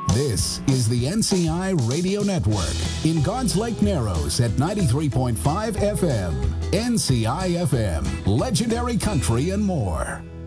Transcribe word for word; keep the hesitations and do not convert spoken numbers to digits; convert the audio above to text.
This is the N C I Radio Network in God's Lake Narrows at ninety-three point five F M. N C I F M, legendary country and more.